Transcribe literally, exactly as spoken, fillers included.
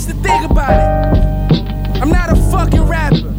the thing about it. I'm not a fucking rapper.